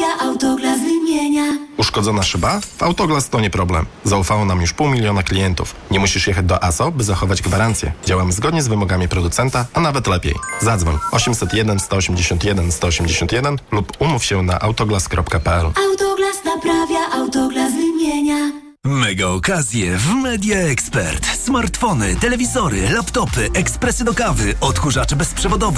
naprawia, Autoglas wymienia. Uszkodzona szyba? W Autoglas to nie problem. Zaufało nam już 500 000 klientów. Nie musisz jechać do ASO, by zachować gwarancję. Działamy zgodnie z wymogami producenta, a nawet lepiej. Zadzwoń 801 181 181 lub umów się na autoglas.pl. Autoglas naprawia, Autoglas wymienia. Mega okazje w Media Expert. Smartfony, telewizory, laptopy, ekspresy do kawy, odkurzacze bezprzewodowe.